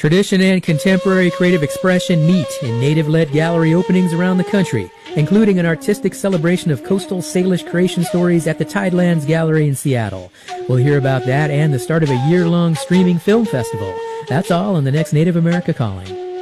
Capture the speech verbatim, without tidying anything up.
Tradition and contemporary creative expression meet in native-led gallery openings around the country, including an artistic celebration of coastal Salish creation stories at the Tidelands Gallery in Seattle. We'll hear about that and the start of a year-long streaming film festival. That's all on the next Native America Calling.